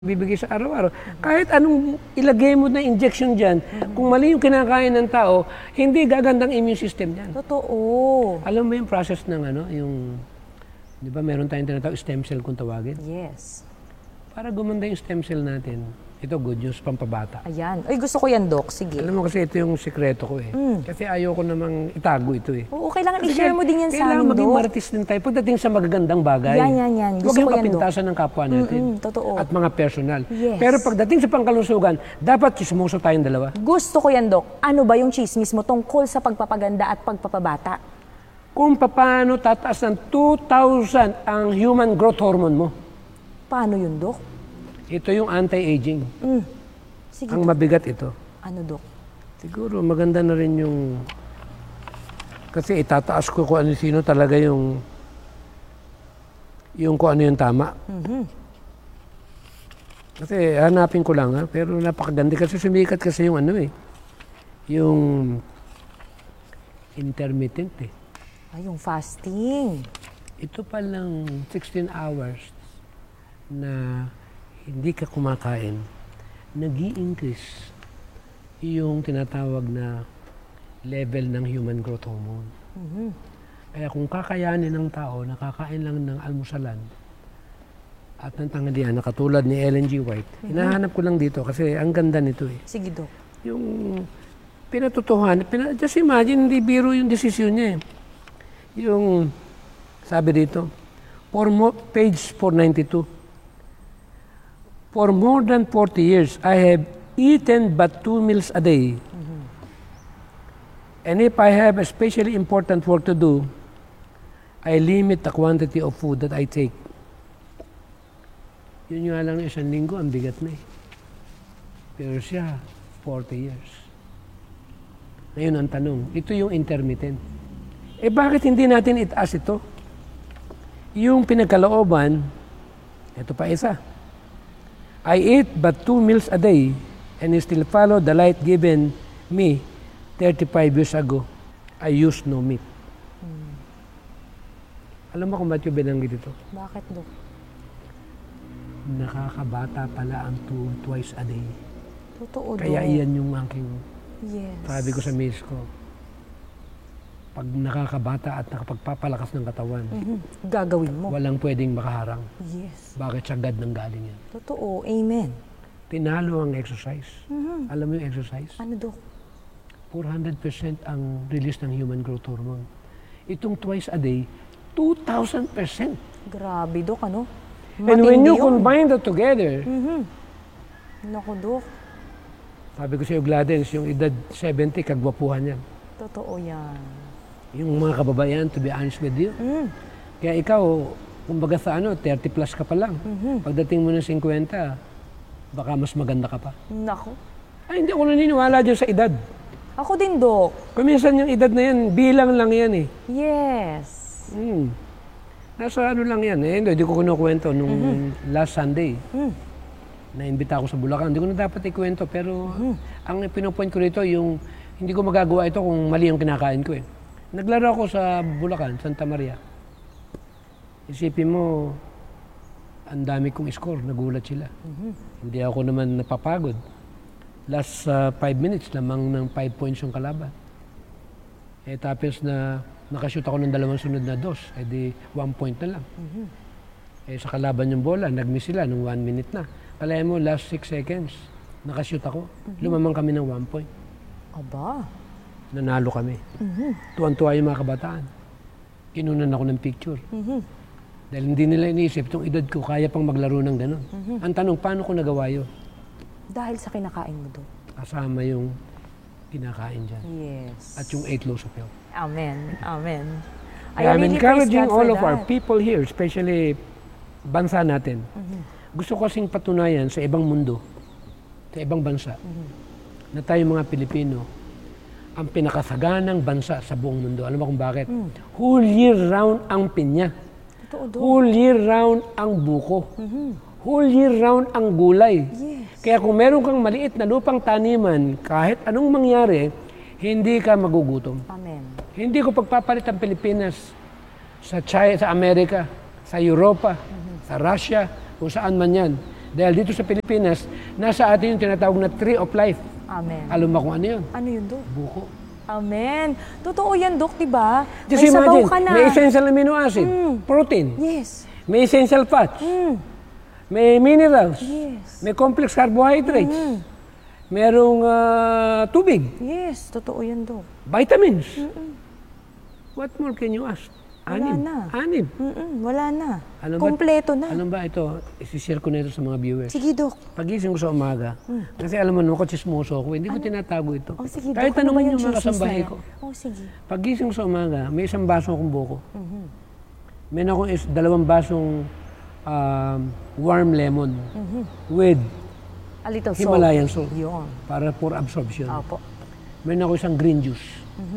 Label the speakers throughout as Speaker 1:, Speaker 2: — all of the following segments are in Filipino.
Speaker 1: bibigay sa araw-araw. Kahit anong ilagay mo na injection dyan, kung mali yung kinakain ng tao, hindi gagandang immune system yan.
Speaker 2: Totoo.
Speaker 1: Alam mo yung process ng yung, di ba meron tayong tinatawag stem cell kung tawagin?
Speaker 2: Yes.
Speaker 1: Para gumanda yung stem cell natin, ito good news, pampabata.
Speaker 2: Ayan. Ay, gusto ko yan, Doc. Sige.
Speaker 1: Alam mo kasi ito yung sikreto ko eh. Kasi ayoko namang itago ito eh.
Speaker 2: Oo, kailangan i-share mo din yan sa
Speaker 1: Kailangan
Speaker 2: amin,
Speaker 1: maging
Speaker 2: Doc.
Speaker 1: marites din tayo pagdating sa magagandang bagay.
Speaker 2: Yan.
Speaker 1: Huwag
Speaker 2: Gusto
Speaker 1: yung
Speaker 2: ko yan, Doc.
Speaker 1: kapintasan ng kapwa natin.
Speaker 2: Totoo.
Speaker 1: At mga personal.
Speaker 2: Yes.
Speaker 1: Pero pagdating sa pangkalusugan, dapat chismoso tayong dalawa.
Speaker 2: Gusto ko yan, Doc. Ano ba yung chismis mo tungkol sa pagpapaganda at pagpapabata?
Speaker 1: Kung paano tataas ng 2,000 ang human growth hormone mo.
Speaker 2: Paano yun, Doc?
Speaker 1: Ito yung anti-aging.
Speaker 2: Sige,
Speaker 1: Ang
Speaker 2: Doc.
Speaker 1: mabigat ito.
Speaker 2: Ano, Doc?
Speaker 1: Siguro maganda na rin yung... Kasi itataas ko kung ano sino talaga yung kung ano yung tama. Kasi hanapin ko lang ha, pero napakaganda kasi sumikat kasi yung yung intermittent eh.
Speaker 2: Ay, yung fasting.
Speaker 1: Ito palang 16 hours na hindi ka kumakain, nag-i-increase yung tinatawag na level ng human growth hormone. Kaya kung kakayanin ng tao, nakakain lang ng almusalan at ng tanghalian, na katulad ni Ellen G. White, hinahanap ko lang dito kasi ang ganda nito eh.
Speaker 2: Sige, Doc.
Speaker 1: Yung pinatutuhan, just imagine, hindi biro yung desisyon niya eh. Yung sabi dito, page 492, for more than 40 years, I have eaten but 2 meals a day. And if I have especially important work to do, I limit the quantity of food that I take. Yun nga lang isang linggo, ang bigat na eh. Pero siya, 40 years. Ngayon ang tanong, ito yung intermittent. Eh bakit hindi natin itaas ito? Yung pinagkalooban, ito pa isa. I eat but 2 meals a day and still follow the light given me 35 years ago. I use no meat. Alam mo kung ba't yung binanggit ito?
Speaker 2: Bakit, Doc?
Speaker 1: Nakakabata pala ang twice a day.
Speaker 2: Totoo, Doc.
Speaker 1: Kaya iyan yung aking
Speaker 2: Yes.
Speaker 1: sabi ko sa miss ko. Pag nakakabata at nakapagpapalakas ng katawan,
Speaker 2: Gagawin mo.
Speaker 1: walang pwedeng makaharang.
Speaker 2: Yes.
Speaker 1: Bakit sagad ng galing yan?
Speaker 2: Totoo. Amen.
Speaker 1: Tinalo ang exercise. Alam mo yung exercise?
Speaker 2: Ano, Doc?
Speaker 1: 400% ang release ng human growth hormone. Itong twice a day, 2,000%.
Speaker 2: Grabe, Doc, ano?
Speaker 1: And when you
Speaker 2: Matindi yun.
Speaker 1: combine that together,
Speaker 2: Naku, Doc.
Speaker 1: sabi ko sa iyo, Gladys, yung edad 70, kagwapuhan yan.
Speaker 2: Totoo yan.
Speaker 1: Yung mga kababayan, to be honest with you. Kaya ikaw, kumbaga sa 30 plus ka pa lang. Pagdating mo ng 50, baka mas maganda ka pa.
Speaker 2: Naku.
Speaker 1: Ay, hindi ako naniniwala dyan sa edad.
Speaker 2: Ako din, Doc.
Speaker 1: Kuminsan yung edad na yan, bilang lang yan eh.
Speaker 2: Yes.
Speaker 1: Nasa lang yan eh. Hindi ko kinukwento nung last Sunday. Naimbita ako sa Bulacan. Hindi ko na dapat ikwento, pero ang pinupoint ko rito, yung hindi ko magagawa ito kung mali yung kinakain ko eh. Naglaro ako sa Bulacan, Santa Maria. Isipin mo, ang dami kong score, nagulat sila. Hindi ako naman napapagod. Last 5 minutes, lamang ng 5 points yung kalaban. Eh tapos na nakashoot ako ng 2 sunod na dos, eh di 1 point na lang. Eh sa kalaban yung bola, nag-miss sila ng 1 minute na. Kalahin mo, last 6 seconds, nakashoot ako. Lumamang kami ng 1 point.
Speaker 2: Aba.
Speaker 1: Nanalo kami. Tuwan-tuwa yung mga kabataan. Inunan ako ng picture. Dahil hindi nila iniisip, itong edad ko, kaya pang maglaro ng gano'n. Ang tanong, paano ko nagawa yun?
Speaker 2: Dahil sa kinakain mo, Doc.
Speaker 1: Kasama yung kinakain dyan.
Speaker 2: Yes.
Speaker 1: At yung 8 loaves of health.
Speaker 2: Amen. Amen.
Speaker 1: I'm
Speaker 2: really
Speaker 1: encouraging
Speaker 2: praise God
Speaker 1: all
Speaker 2: for
Speaker 1: of our
Speaker 2: that.
Speaker 1: people here, especially bansa natin. Gusto ko kasing patunayan sa ibang mundo, sa ibang bansa, na tayo mga Pilipino, ang pinakasaganang bansa sa buong mundo. Alam mo kung bakit? Whole year round ang pinya.
Speaker 2: Totoo, Doc.
Speaker 1: Whole year round ang buko. Whole year round ang gulay.
Speaker 2: Yes.
Speaker 1: Kaya kung meron kang maliit na lupang taniman, kahit anong mangyari, hindi ka magugutom.
Speaker 2: Amen.
Speaker 1: Hindi ko pagpapalit ang Pilipinas sa China, sa Amerika, sa Europa, sa Russia, kung saan man yan. Dahil dito sa Pilipinas, nasa atin yung tinatawag na tree of life.
Speaker 2: Amen.
Speaker 1: Alam mo kung ano yun?
Speaker 2: Ano yun, Dok?
Speaker 1: Buko.
Speaker 2: Amen. Totoo yan, Dok, diba?
Speaker 1: Just
Speaker 2: May sabaw
Speaker 1: imagine,
Speaker 2: ka na.
Speaker 1: may essential amino acid, protein,
Speaker 2: Yes.
Speaker 1: may essential fats, may minerals,
Speaker 2: Yes.
Speaker 1: may complex carbohydrates, merong tubig,
Speaker 2: Yes, totoo yan, Dok.
Speaker 1: vitamins. What more can you ask?
Speaker 2: Wala na.
Speaker 1: Anim.
Speaker 2: Wala na.
Speaker 1: Alam ba-
Speaker 2: Kompleto na.
Speaker 1: Alam ba ito, isi-share ko na ito sa mga viewers.
Speaker 2: Sige, Dok.
Speaker 1: Pagising ko sa umaga, kasi alam mo naman ako, chismoso ako, hindi ko tinatago ito.
Speaker 2: Oh, sige,
Speaker 1: Kahit
Speaker 2: Dok. Ano ba
Speaker 1: tanongin
Speaker 2: yung
Speaker 1: yung mga
Speaker 2: chismis na
Speaker 1: kasambahay
Speaker 2: yan?
Speaker 1: ko.
Speaker 2: Oh, sige.
Speaker 1: Pagising ko sa umaga, may isang baso akong buko. Meron akong 2 basong warm lemon with
Speaker 2: A little salt.
Speaker 1: Himalayan salt
Speaker 2: Yun.
Speaker 1: para for absorption.
Speaker 2: Opo.
Speaker 1: Meron ako isang green juice.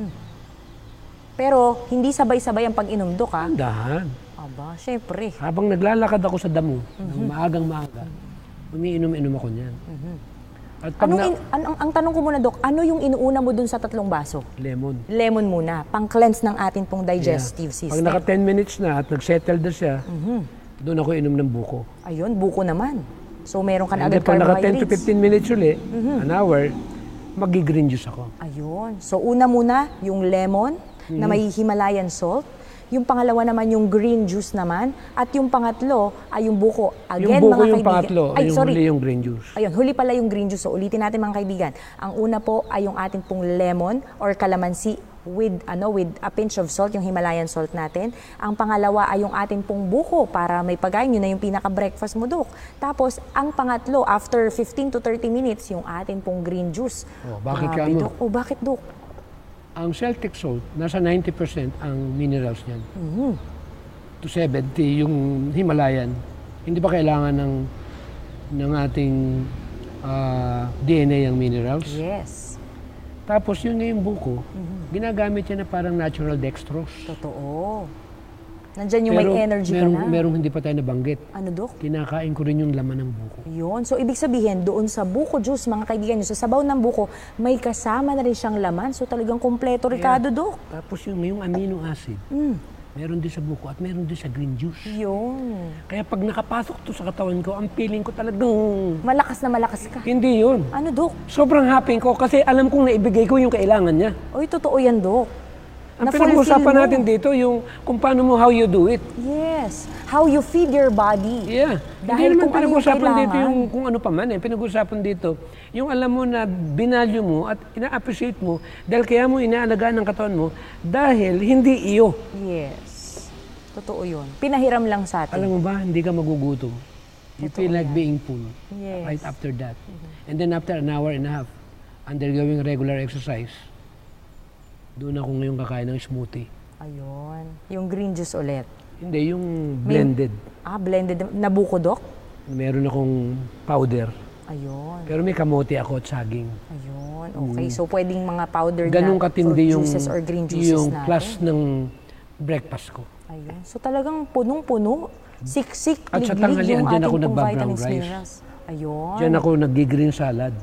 Speaker 2: Pero, hindi sabay-sabay ang pag-inom, Dok, ha?
Speaker 1: Dahan.
Speaker 2: Aba, syempre.
Speaker 1: Habang naglalakad ako sa damo, ng maagang maaga, umiinom-inom ako niyan. At pag
Speaker 2: Ang tanong ko muna, Dok, ano yung inuuna mo dun sa 3 baso?
Speaker 1: lemon.
Speaker 2: Lemon muna, pang-cleanse ng atin pong digestive
Speaker 1: Pag
Speaker 2: system.
Speaker 1: naka 10 minutes na at nag-settle na siya, doon ako inom ng buko.
Speaker 2: Ayun, buko naman. So, meron ka na
Speaker 1: And then
Speaker 2: agad
Speaker 1: pag naka 10 to
Speaker 2: carbohydrates.
Speaker 1: 15 minutes uli, an hour, magi-green juice ako.
Speaker 2: Ayun. So, una muna, yung lemon na may Himalayan salt. Yung pangalawa naman, yung green juice naman. At yung pangatlo ay yung buko. Again,
Speaker 1: Yung buko
Speaker 2: mga
Speaker 1: yung
Speaker 2: kaibigan.
Speaker 1: pangatlo,
Speaker 2: Ay,
Speaker 1: yung
Speaker 2: sorry.
Speaker 1: huli yung green juice.
Speaker 2: Ayun, huli pala yung green juice. So, ulitin natin mga kaibigan. Ang una po ay yung ating pong lemon or calamansi with a pinch of salt, yung Himalayan salt natin. Ang pangalawa ay yung ating pong buko para may pagkain. Yun na yung pinaka-breakfast mo, Dok. Tapos, ang pangatlo, after 15 to 30 minutes, yung ating pong green juice.
Speaker 1: Oh, bakit
Speaker 2: Grabe,
Speaker 1: ka mo?
Speaker 2: Dok. Oh, bakit, Dok?
Speaker 1: Ang Celtic salt, nasa 90% ang minerals niyan. To 70, yung Himalayan, hindi ba kailangan ng ating DNA ang minerals?
Speaker 2: Yes.
Speaker 1: Tapos yun nga yung buko, ginagamit niya na parang natural dextrose.
Speaker 2: Totoo. Nandyan yung may energy ka na.
Speaker 1: Merong hindi pa tayo nabanggit.
Speaker 2: Ano, Dok?
Speaker 1: Kinakain ko rin yung laman ng buko.
Speaker 2: Yun. So, ibig sabihin, doon sa buko juice, mga kaibigan nyo, sa sabaw ng buko, may kasama na rin siyang laman. So, talagang kompleto, Ricardo, Dok.
Speaker 1: Tapos yung amino acid, meron din sa buko at meron din sa green juice.
Speaker 2: Yun.
Speaker 1: Kaya pag nakapasok to sa katawan ko, ang feeling ko talagang
Speaker 2: Malakas na malakas ka.
Speaker 1: hindi yun.
Speaker 2: Ano, Dok?
Speaker 1: Sobrang happy ko kasi alam kong naibigay ko yung kailangan niya.
Speaker 2: Oy, totoo yan, Dok.
Speaker 1: Ang
Speaker 2: Na-fulfill
Speaker 1: pinag-usapan
Speaker 2: mo.
Speaker 1: natin dito yung kung paano mo, how you do it.
Speaker 2: Yes. How you feed your body.
Speaker 1: Yeah.
Speaker 2: Dahil
Speaker 1: Hindi naman
Speaker 2: kung ano yung
Speaker 1: pinag-usapan dito
Speaker 2: kailangan.
Speaker 1: yung kung ano pa man eh. Pinag-usapan dito yung alam mo na binalyo mo at ina-appreciate mo dahil kaya mo inaalagaan ng katawan mo dahil hindi iyo.
Speaker 2: Yes. Totoo yun. Pinahiram lang sa atin.
Speaker 1: Alam mo ba, hindi ka magugutom. You feel like being full
Speaker 2: Yes.
Speaker 1: right after that. And then after an hour and a half, undergoing regular exercise, doon ako ngayon kakain ng smoothie.
Speaker 2: Ayun. Yung green juice ulit.
Speaker 1: Hindi, yung blended.
Speaker 2: Blended na buko, Dok?
Speaker 1: Meron akong powder.
Speaker 2: Ayun.
Speaker 1: Pero may kamote ako at saging.
Speaker 2: Ayun. Okay. So, pwedeng mga powder
Speaker 1: Ganun
Speaker 2: na
Speaker 1: katindi
Speaker 2: fruit
Speaker 1: yung,
Speaker 2: juices or green juices
Speaker 1: yung
Speaker 2: natin.
Speaker 1: plus ng breakfast ko.
Speaker 2: Ayun. So, talagang punong-puno. Siksik,
Speaker 1: At sa
Speaker 2: liglig yung
Speaker 1: tanghalian, dyan
Speaker 2: ating
Speaker 1: ako
Speaker 2: pong
Speaker 1: nagbabrown
Speaker 2: vitamins,
Speaker 1: rice.
Speaker 2: minerals. Ayun.
Speaker 1: Diyan ako nag-green salad.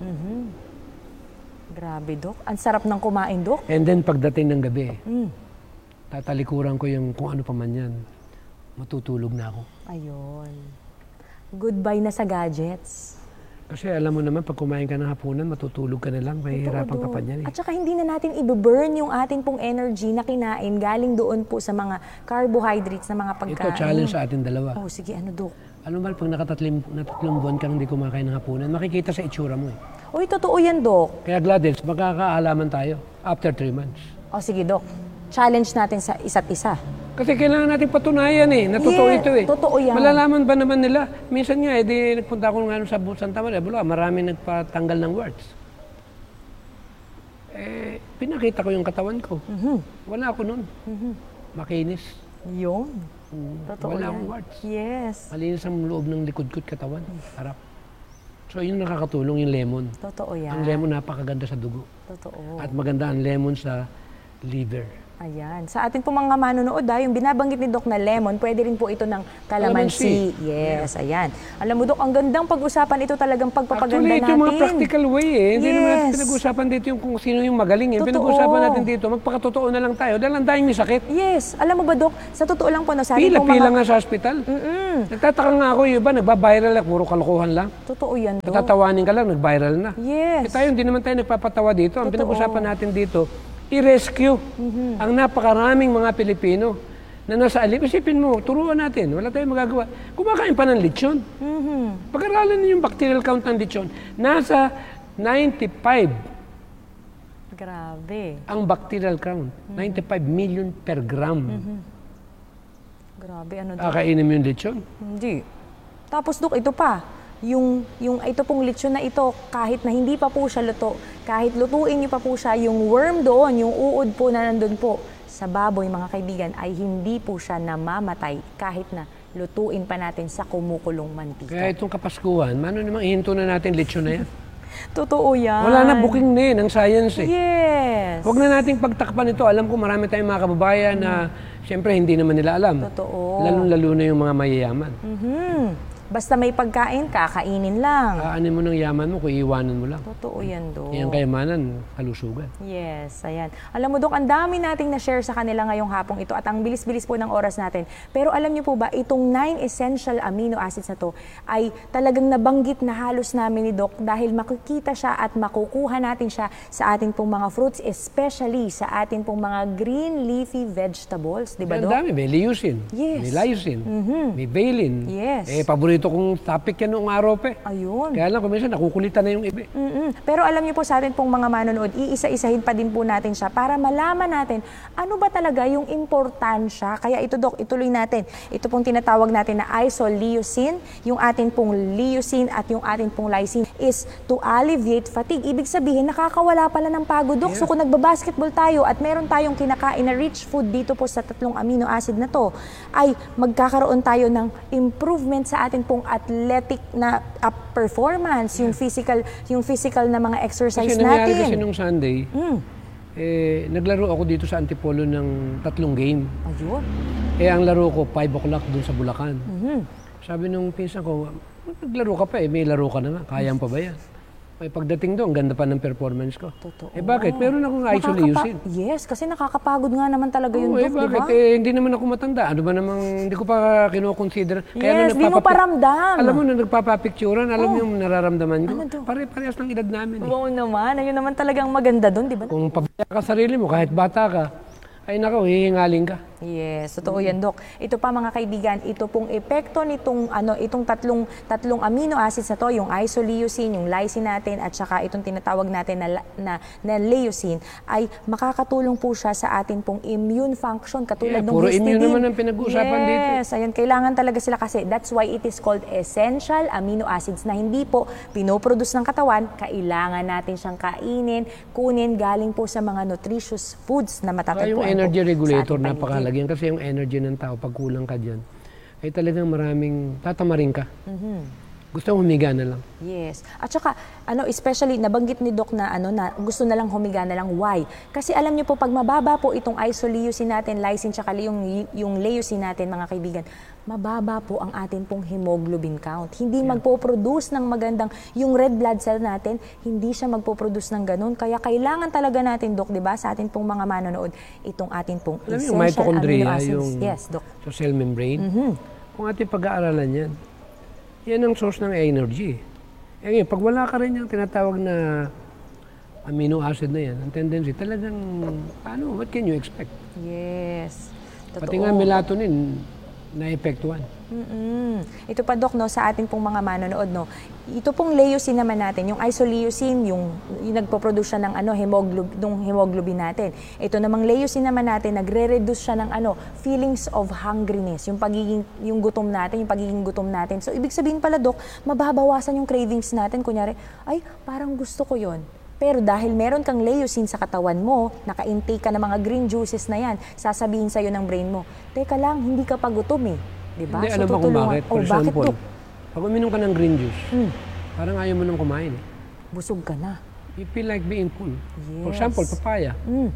Speaker 2: Grabe, Dok. Ang sarap ng kumain, Dok.
Speaker 1: And then pagdating ng gabi, tatalikuran ko yung kung ano pa man yan. Matutulog na ako.
Speaker 2: Ayun. Goodbye na sa gadgets.
Speaker 1: Kasi alam mo naman, pag kumain ka ng hapunan, matutulog ka na lang. Mahihirapan ka pa niyan eh.
Speaker 2: At saka hindi na natin i-burn yung ating pong energy na kinain galing doon po sa mga carbohydrates na mga pagkain.
Speaker 1: Ito, challenge sa atin dalawa.
Speaker 2: Oh, sige, ano, Dok?
Speaker 1: Alam mo ba, pag natatlong buwan kang hindi kumakain ng hapunan, makikita sa itsura mo eh.
Speaker 2: Uy, totoo yan, Dok.
Speaker 1: Kaya Gladys, magkakaalaman tayo after 3 months.
Speaker 2: O, sige, Dok. Challenge natin sa isa't isa.
Speaker 1: Kasi kailangan natin patunayan eh, na totoo ito eh.
Speaker 2: Totoo yan.
Speaker 1: Malalaman ba naman nila? Minsan nga, nagpunta ako nga sa Santa Maria, maraming nagpatanggal ng warts. Pinakita ko yung katawan ko. Wala ako nun. Makinis.
Speaker 2: Yun. Totoo
Speaker 1: Wala
Speaker 2: yan.
Speaker 1: akong warts.
Speaker 2: Yes.
Speaker 1: Malinis ang loob ng likod ko't katawan. Harap. So yun nakakatulong yung lemon.
Speaker 2: Totoo yan.
Speaker 1: Ang lemon napakaganda sa dugo.
Speaker 2: Totoo.
Speaker 1: At maganda ang lemon sa liver.
Speaker 2: Ayan. Sa atin po mga manonood, yung binabanggit ni Doc na lemon, pwede rin po ito ng calamansi. Yes, ayan. Alam mo, Doc, ang gandang pag-usapan ito talagang pagpapaganda
Speaker 1: Actually,
Speaker 2: natin.
Speaker 1: ito yung mga practical way Hindi naman natin pinag-usapan dito yung kung sino yung magaling Pinag-usapan natin dito, magpakatotoo na lang tayo dahil ang daming may sakit.
Speaker 2: Yes. Alam mo ba, Doc, sa totoo lang po, sa atin
Speaker 1: Pila nga sa hospital. Nagtataka nga ako, yung iba, nagba-viral lang, puro kalokohan lang.
Speaker 2: Totoo yan, Doc.
Speaker 1: Natatawanin ka lang, nag-viral na.
Speaker 2: Yes.
Speaker 1: Tayo, hindi naman tayo nagpapatawa dito. Ang pinag-usapan natin dito, i-rescue ang napakaraming mga Pilipino na nasa alip. Isipin mo, turuan natin. Wala tayong magagawa. Kumakain pa ng lechon. Pag-aralan niyo yung bacterial count ng lechon. Nasa 95
Speaker 2: Grabe.
Speaker 1: ang bacterial count. 95 million per gram.
Speaker 2: Grabe, ano, Doc?
Speaker 1: Kakainin mo yung lechon?
Speaker 2: Hindi. Tapos, Doc, ito pa. Yung ito pong lechon na ito, kahit na hindi pa po siya luto, kahit lutuin niyo pa po siya, yung worm doon, yung uod po na nandun po sa baboy, mga kaibigan, ay hindi po siya namamatay kahit na lutuin pa natin sa kumukulong mantika.
Speaker 1: Kaya itong Kapaskuhan, mano namang ihinto na natin lechon na yan?
Speaker 2: Totoo yan.
Speaker 1: Wala na, booking na ang science
Speaker 2: Yes.
Speaker 1: Huwag na nating pagtakpan ito. Alam ko marami tayong mga kababayan na siyempre hindi naman nila alam.
Speaker 2: Totoo.
Speaker 1: Lalo na yung mga mayayaman.
Speaker 2: Basta may pagkain, kakainin lang.
Speaker 1: Kaanin mo ng yaman mo, kung iiwanan mo lang.
Speaker 2: Totoo yan, Doc.
Speaker 1: Yan kayamanan, kalusugan.
Speaker 2: Yes, ayan. Alam mo, Doc, ang dami nating na-share sa kanila ngayong hapong ito at ang bilis-bilis po ng oras natin. Pero alam niyo po ba, itong 9 essential amino acids na to ay talagang nabanggit na halos namin ni Doc dahil makikita siya at makukuha natin siya sa ating pong mga fruits, especially sa ating pong mga green leafy vegetables. Di ba, Doc?
Speaker 1: Ang dami. May leucine,
Speaker 2: Yes.
Speaker 1: may lysine, may valine.
Speaker 2: Yes.
Speaker 1: Paborito kong topic yan noong araw pa.
Speaker 2: Ayun.
Speaker 1: Kaya lang, kuminsan nakukulitan na yung iba.
Speaker 2: Pero alam niyo po sa atin pong mga manonood, iisa-isahin pa din po natin siya para malaman natin ano ba talaga yung importansya. Kaya ito, Doc, ituloy natin. Ito pong tinatawag natin na isoleucine, yung atin pong leucine at yung atin pong lysine is to alleviate fatigue. Ibig sabihin, nakakawala pala ng pagod, Doc. So kung nagbabasketball tayo at meron tayong kinakain na rich food dito po sa tatlong amino acid na to, ay magkakaroon tayo ng improvement sa atin pong athletic na performance, yung physical na mga exercise
Speaker 1: kasi nangyari
Speaker 2: natin.
Speaker 1: kasi nung Sunday, naglaro ako dito sa Antipolo ng 3 game.
Speaker 2: Ayun.
Speaker 1: Ang laro ko, 5 o'clock dun sa Bulacan. Sabi nung pinsan ko, naglaro ka pa may laro ka na nga, kayang pa ba yan? Pagdating doon, ganda pa ng performance ko.
Speaker 2: Totoo.
Speaker 1: Bakit? Meron akong isoleucine.
Speaker 2: Yes, kasi nakakapagod nga naman talaga yun, Doc, di
Speaker 1: bakit?
Speaker 2: ba?
Speaker 1: Hindi naman ako matanda. Ano ba namang, hindi ko pa kinoconsider.
Speaker 2: Yes, di mo pa ramdam.
Speaker 1: Alam mo, nung nagpapapicturean, alam mo yung nararamdaman ko.
Speaker 2: Ano,
Speaker 1: Pare-parehas ng edad namin.
Speaker 2: Oo naman, ayun naman talagang maganda doon, di ba?
Speaker 1: Kung pabaya ka sarili mo, kahit bata ka, ay nako, hihingaling ka.
Speaker 2: Yes, totoo yan, Doc. Ito pa mga kaibigan, ito pong epekto nitong itong tatlong amino acids na to, yung isoleucine, yung lysine natin at saka itong tinatawag natin na leucine ay makakatulong po siya sa atin pong immune function katulad ng
Speaker 1: puro
Speaker 2: histidine.
Speaker 1: immune naman ang pinag-uusapan dito.
Speaker 2: Yes, ayun, kailangan talaga sila kasi that's why it is called essential amino acids na hindi po pinoproduce ng katawan, kailangan natin siyang kainin, kunin galing po sa mga nutritious foods na matatagpuan
Speaker 1: yung energy regulator,
Speaker 2: napakahalaga.
Speaker 1: napakalagyan kasi yung energy ng tao, pag kulang ka dyan, ay talagang maraming tatamarin ka. Gusto mo humiga na lang.
Speaker 2: Yes. At saka, especially, nabanggit ni Doc na, na gusto na lang humiga na lang. Why? Kasi alam niyo po, pag mababa po itong isoleucine natin, lysine, tsaka yung leucine natin, mga kaibigan, mababa po ang atin pong hemoglobin count. Hindi magpo-produce ng magandang, yung red blood cell natin, hindi siya magpo-produce ng ganun. Kaya kailangan talaga natin, Doc, di ba, sa atin pong mga manonood, itong atin pong
Speaker 1: alam
Speaker 2: essential
Speaker 1: yung mitochondria,
Speaker 2: amino acids.
Speaker 1: yung
Speaker 2: Yes, Doc.
Speaker 1: sa cell membrane, kung ating pag-aaralan yan, yan ang source ng energy. Ngayon, pag wala ka rin yung tinatawag na amino acid na yan, ang tendency talagang, what can you expect?
Speaker 2: Yes. Totoo.
Speaker 1: Pati nga melatonin, naepektuhan.
Speaker 2: Ito pa, Doc, sa ating pong mga manonood, ito pong leucine naman natin, yung isoleucine, yung nagpo-produce siya ng hemoglobin natin. Ito namang leucine naman natin, nagre-reduce siya ng feelings of hungriness, yung pagiging gutom natin. So, ibig sabihin pala, Doc, mababawasan yung cravings natin. Kunyari, ay, parang gusto ko yon. Pero dahil meron kang leucine sa katawan mo, naka-intake ka ng mga green juices na yan, sasabihin sa'yo ng brain mo, teka lang, hindi ka pa gutom Diba?
Speaker 1: Hindi, alam mo kung bakit? For example,
Speaker 2: Doc?
Speaker 1: pag uminom ka ng green juice, parang ayaw mo nang kumain.
Speaker 2: Busog ka na.
Speaker 1: You feel like being full.
Speaker 2: Yes.
Speaker 1: For example, papaya.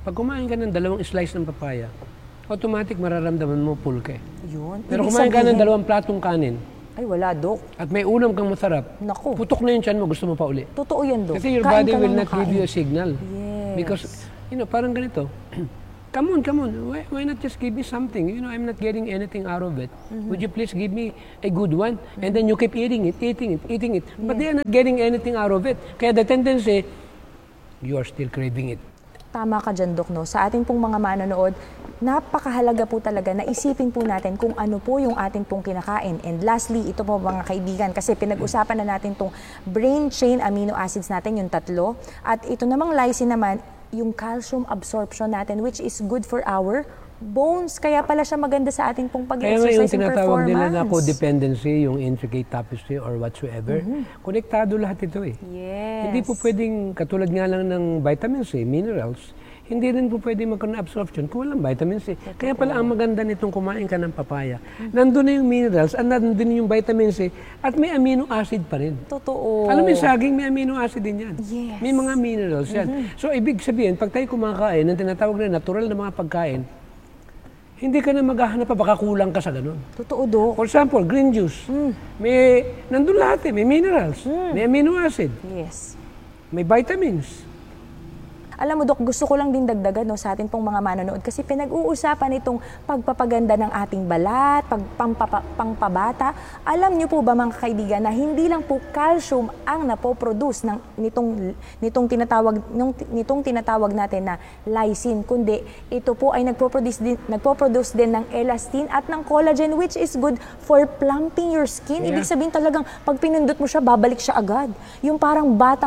Speaker 1: Pag kumain ka ng 2 slice ng papaya, automatic mararamdaman mo full ka.
Speaker 2: Yun.
Speaker 1: Pero
Speaker 2: Ibig
Speaker 1: kumain ka ng
Speaker 2: sabihin-
Speaker 1: 2 platong kanin,
Speaker 2: Ay, wala, Dok.
Speaker 1: at may ulam kang masarap,
Speaker 2: Naku.
Speaker 1: putok na yung tiyan mo, gusto mo pa uli.
Speaker 2: Totoo yan, Dok.
Speaker 1: Kasi your
Speaker 2: Kain
Speaker 1: body
Speaker 2: ka
Speaker 1: will
Speaker 2: lang
Speaker 1: not
Speaker 2: ng
Speaker 1: give you
Speaker 2: kain.
Speaker 1: a signal.
Speaker 2: Yes.
Speaker 1: Because, parang ganito. Come on. Why not just give me something? I'm not getting anything out of it. Would you please give me a good one? And then you keep eating it. But they are not getting anything out of it. Kaya the tendency, you are still craving it.
Speaker 2: Tama ka dyan, Dok, no? Sa ating pong mga manonood, napakahalaga po talaga na isipin po natin kung ano po yung ating pong kinakain. And lastly, ito po mga kaibigan, kasi pinag-usapan na natin tong brain chain amino acids natin, yung 3. At ito namang lysine naman, yung calcium absorption natin, which is good for our bones. Kaya pala siya maganda sa ating pong
Speaker 1: Kaya nga yung
Speaker 2: pag-exercise and
Speaker 1: tinatawag nila na
Speaker 2: performance.
Speaker 1: codependency, yung intricate tapestry or whatsoever, konektado lahat ito eh.
Speaker 2: Yes.
Speaker 1: Hindi po pwedeng, katulad nga lang ng vitamins C, minerals, hindi rin po pwedeng magkaroon ng absorption kung walang vitamin C. Kaya pala ang maganda nitong kumain ka ng papaya, nandun na yung minerals at nandun yung vitamin C at may amino acid pa rin.
Speaker 2: Totoo.
Speaker 1: Alam mo yung saging, may amino acid din yan.
Speaker 2: Yes.
Speaker 1: May mga minerals yan. So, ibig sabihin, pag tayo kumakain ng tinatawag na natural na mga pagkain, hindi ka na maghahanap pa, baka kulang ka sa ganun.
Speaker 2: Totoo, Dok.
Speaker 1: For example, green juice. Nandun lahat eh. May minerals, may amino acid,
Speaker 2: Yes.
Speaker 1: may vitamins.
Speaker 2: Alam mo, Dok, gusto ko lang din dagdagan no, sa atin pong mga manonood kasi pinag-uusapan itong pagpapaganda ng ating balat, pangpabata. Alam niyo po ba mga kaibigan na hindi lang po calcium ang napoproduce nitong tinatawag natin na lysine, kundi ito po ay nagpo-produce din ng elastin at ng collagen, which is good for plumping your skin. Ibig sabihin talagang pag pinindot mo siya, babalik siya agad. Yung parang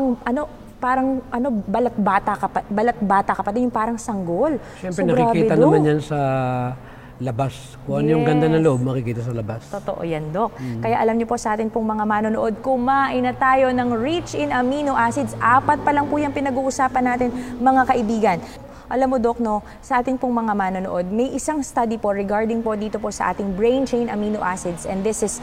Speaker 2: balat bata ka pa din, yung parang sanggol.
Speaker 1: Siyempre,
Speaker 2: So,
Speaker 1: nakikita
Speaker 2: grabe,
Speaker 1: naman
Speaker 2: Dok.
Speaker 1: yan sa labas. Kung ano yung ganda ng loob, makikita sa labas.
Speaker 2: Totoo yan, Dok. Kaya alam niyo po sa atin pong mga manonood, kumain na tayo ng rich in amino acids. 4 pa lang po yung pinag-uusapan natin, mga kaibigan. Alam mo, Dok, no, sa ating pong mga manonood, may isang study po regarding po dito po sa ating brain chain amino acids, and this is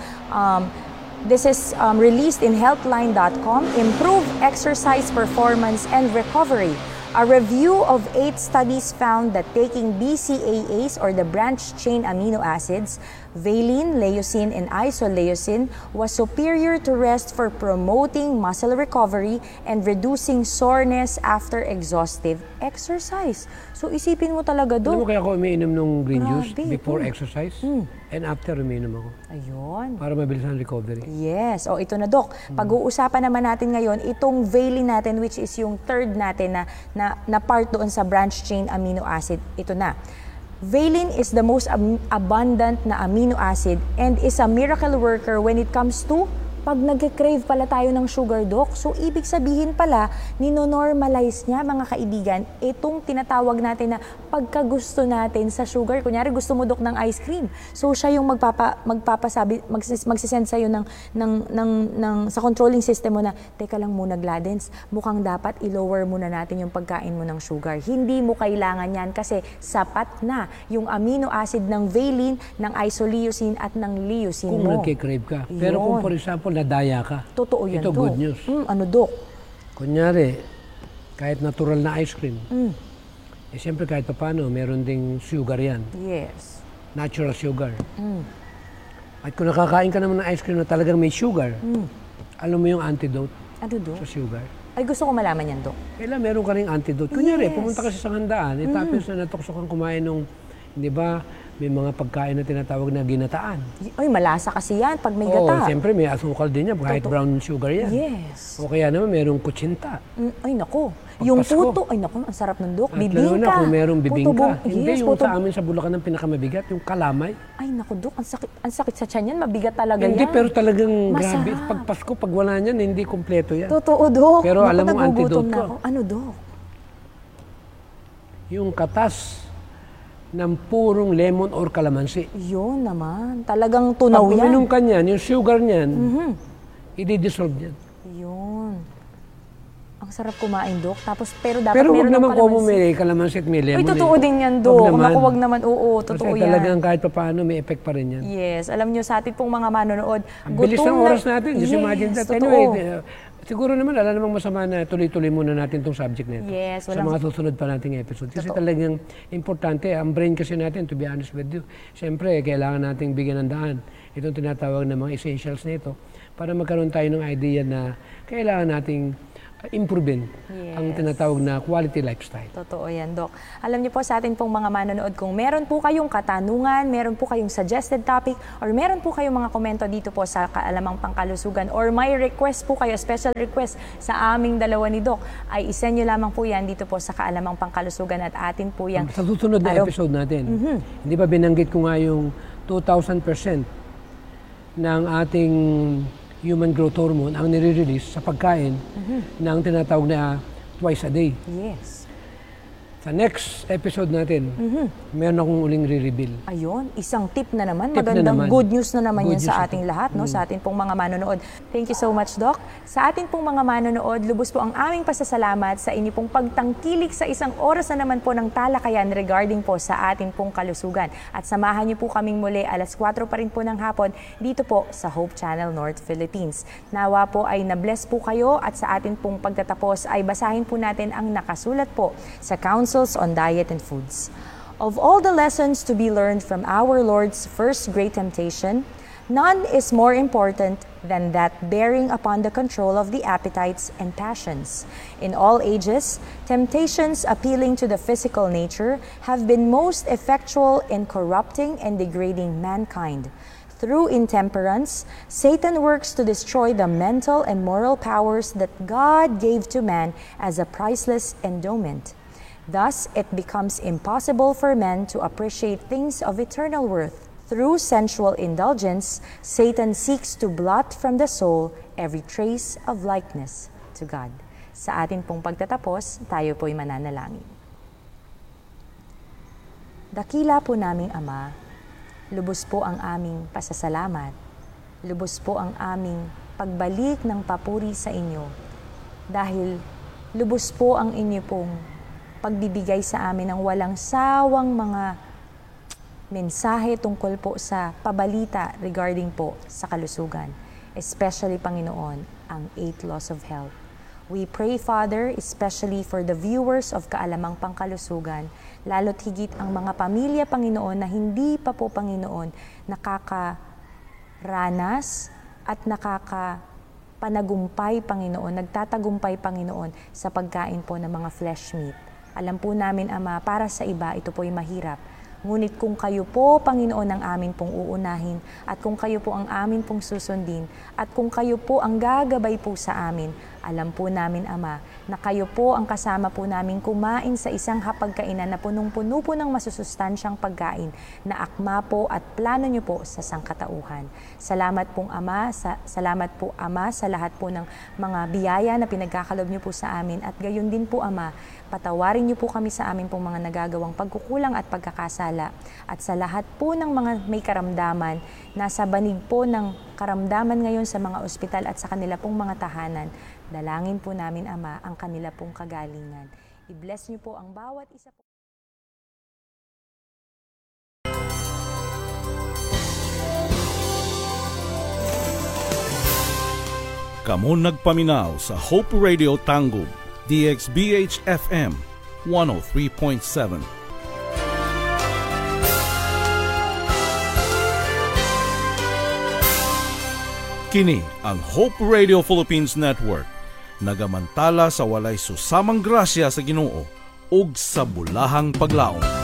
Speaker 2: released in healthline.com, Improve Exercise Performance and Recovery. A review of 8 studies found that taking BCAAs, or the branched chain amino acids, valine, leucine, and isoleucine, was superior to rest for promoting muscle recovery and reducing soreness after exhaustive exercise. So isipin mo talaga,
Speaker 1: Alam mo
Speaker 2: Dok.
Speaker 1: kaya ako umiinom ng green juice
Speaker 2: Grabe.
Speaker 1: before exercise and after umiinom ako
Speaker 2: Ayun.
Speaker 1: para mabilis ang recovery.
Speaker 2: Yes. O ito na, Dok. Pag-uusapan naman natin ngayon itong valine natin, which is yung third natin na part doon sa branch chain amino acid. Ito na. Valine is the most abundant na amino acid and is a miracle worker when it comes to pag nag-crave pala tayo ng sugar, Dok. So, ibig sabihin pala, nino-normalize niya, mga kaibigan, itong tinatawag natin na pagkagusto natin sa sugar. Kunyari, gusto mo, Dok, ng ice cream. So, siya yung magsisend sa'yo sa controlling system mo na, teka lang muna, Gladens, mukhang dapat i-lower muna natin yung pagkain mo ng sugar. Hindi mo kailangan yan kasi sapat na yung amino acid ng valine, ng isoleucine at ng leucine
Speaker 1: Kung
Speaker 2: mo.
Speaker 1: nagkikrave ka. Pero kung
Speaker 2: Yun.
Speaker 1: for example, nadaya ka.
Speaker 2: Totoo yan,
Speaker 1: Ito,
Speaker 2: Dok.
Speaker 1: good news.
Speaker 2: Ano, Dok?
Speaker 1: Kunyari, kahit natural na ice cream, siyempre kahit pa paano, meron ding sugar yan.
Speaker 2: Yes.
Speaker 1: Natural sugar. At kung nakakain ka naman ng ice cream na talagang may sugar, alam mo yung antidote
Speaker 2: Ano, Dok?
Speaker 1: sa sugar.
Speaker 2: Ay, gusto ko malaman yan, Dok.
Speaker 1: Kailan meron ka ring antidote. Kunyari,
Speaker 2: Yes.
Speaker 1: pumunta ka sa handaan, tapos na natukso kang kumain ng, di ba, may mga pagkain na tinatawag na ginataan.
Speaker 2: Ay, malasa kasi yan pag may
Speaker 1: Oo,
Speaker 2: gata.
Speaker 1: siyempre may asukal din yan, kahit brown sugar yan.
Speaker 2: Yes.
Speaker 1: O kaya naman merong kutsinta.
Speaker 2: Ay, nako.
Speaker 1: Pag
Speaker 2: Yung
Speaker 1: Pasko.
Speaker 2: puto, ay nako, ang sarap ng, Dok.
Speaker 1: At lalo
Speaker 2: Bibingka.
Speaker 1: na kung merong bibingka. Hindi
Speaker 2: Yes,
Speaker 1: yung
Speaker 2: puto.
Speaker 1: sa amin sa Bulacan ng pinakamabigat, yung kalamay.
Speaker 2: Ay, nako, Dok. Ang sakit sa tiyan yan. Mabigat talaga
Speaker 1: Hindi,
Speaker 2: yan.
Speaker 1: pero talagang
Speaker 2: Masarap.
Speaker 1: grabe. Pag Pasko, pag wala niyan, hindi kompleto yan.
Speaker 2: Totoo, Dok.
Speaker 1: Pero
Speaker 2: Naku,
Speaker 1: alam mo,
Speaker 2: nagugutom
Speaker 1: antidote
Speaker 2: na
Speaker 1: ko.
Speaker 2: ako. Ano, Dok?
Speaker 1: Yung katas ng purong lemon or kalamansi.
Speaker 2: Yun naman. Talagang tunaw
Speaker 1: Pag
Speaker 2: yan.
Speaker 1: uminom ka niyan, yung sugar niyan, i-dissolve yan.
Speaker 2: Yun. Ang sarap kumain, Dok. Tapos, pero dapat
Speaker 1: Pero wag
Speaker 2: meron ng
Speaker 1: naman kung
Speaker 2: kalamansi.
Speaker 1: may kalamansi at may lemon.
Speaker 2: Ay, totoo din yan,
Speaker 1: Wag
Speaker 2: Dok.
Speaker 1: naman.
Speaker 2: Naku, wag naman. Oo, totoo
Speaker 1: Kasi
Speaker 2: yan.
Speaker 1: talagang kahit pa paano, may effect pa rin yan.
Speaker 2: Yes. Alam nyo, sa atin pong mga manonood,
Speaker 1: Ang bilis ng oras natin. Just
Speaker 2: Yes,
Speaker 1: imagine that.
Speaker 2: totoo.
Speaker 1: Anyway, Siguro naman, wala namang masama na tuloy-tuloy muna natin itong subject na ito.
Speaker 2: Yes,
Speaker 1: sa mga susunod pa nating episode. Kasi
Speaker 2: Totoo.
Speaker 1: talagang importante, ang brain kasi natin, to be honest with you, siyempre, kailangan nating bigyan ng daan itong tinatawag na mga essentials na ito para magkaroon tayo ng idea na kailangan nating improvein ang tinatawag na quality lifestyle.
Speaker 2: Totoo yan, Doc. Alam niyo po sa atin pong mga manonood, kung meron po kayong katanungan, meron po kayong suggested topic, or meron po kayong mga komento dito po sa Kaalamang Pangkalusugan, or may request po kayo, special request sa aming dalawa ni Doc, ay isend nyo lamang po yan dito po sa Kaalamang Pangkalusugan at atin po yan.
Speaker 1: Sa susunod na episode natin, hindi ba binanggit ko nga yung 2,000% ng ating human growth hormone ang nire-release sa pagkain ng tinatawag na twice a day.
Speaker 2: Yes.
Speaker 1: Sa next episode natin, meron akong uling re-reveal.
Speaker 2: Ayun, isang tip na naman.
Speaker 1: Tip na
Speaker 2: Magandang
Speaker 1: naman.
Speaker 2: good news na naman
Speaker 1: Good
Speaker 2: yan sa
Speaker 1: news
Speaker 2: ating
Speaker 1: ito.
Speaker 2: lahat, no? Sa ating pong mga manonood. Thank you so much, Doc. Sa ating pong mga manonood, lubos po ang aming pasasalamat sa inyo pong pagtangkilik sa isang oras na naman po ng talakayan regarding po sa ating pong kalusugan. At samahan niyo po kaming muli 4:00 pa rin po ng hapon dito po sa Hope Channel North Philippines. Nawa po ay na-bless po kayo at sa ating pong pagtatapos ay basahin po natin ang nakasulat po sa Councils on Diet and Foods. Of all the lessons to be learned from our Lord's first great temptation, none is more important than that bearing upon the control of the appetites and passions. In all ages, temptations appealing to the physical nature have been most effectual in corrupting and degrading mankind. Through intemperance, Satan works to destroy the mental and moral powers that God gave to man as a priceless endowment. Thus, it becomes impossible for men to appreciate things of eternal worth. Through sensual indulgence, Satan seeks to blot from the soul every trace of likeness to God. Sa atin pong pagtatapos, tayo po'y mananalangin. Dakila po naming Ama, lubos po ang aming pasasalamat, lubos po ang aming pagbalik ng papuri sa inyo, dahil lubos po ang inyo pong pagbibigay sa amin ng walang sawang mga mensahe tungkol po sa pabalita regarding po sa kalusugan. Especially, Panginoon, ang 8 laws of health. We pray, Father, especially for the viewers of Kaalamang Pangkalusugan, lalo't higit ang mga pamilya, Panginoon, na hindi pa po, Panginoon, nakakaranas at nakakapanagumpay, Panginoon, nagtatagumpay, Panginoon, sa pagkain po ng mga flesh meat. Alam po namin, Ama, para sa iba, ito po'y mahirap. Ngunit kung kayo po, Panginoon, ang amin pong uunahin, at kung kayo po ang amin pong susundin, at kung kayo po ang gagabay po sa amin, alam po namin, Ama, na kayo po ang kasama po namin kumain sa isang hapagkainan na punong-puno po ng masusustansyang pagkain na akma po at plano niyo po sa sangkatauhan. Salamat pong Ama, salamat po Ama sa lahat po ng mga biyaya na pinagkakalob niyo po sa amin at gayon din po Ama, patawarin niyo po kami sa amin pong mga nagagawang pagkukulang at pagkakasala. At sa lahat po ng mga may karamdaman, nasa banig po ng karamdaman ngayon sa mga ospital at sa kanila pong mga tahanan, dalangin po namin, Ama, ang kanila pong kagalingan. I-bless niyo po ang bawat isa po.
Speaker 3: Kamo nagpaminaw sa Hope Radio Tangub, DXBH FM 103.7. Kini ang Hope Radio Philippines Network, nagamantala sa walay susamang grasya sa Ginoo ug sa bulahang paglaom.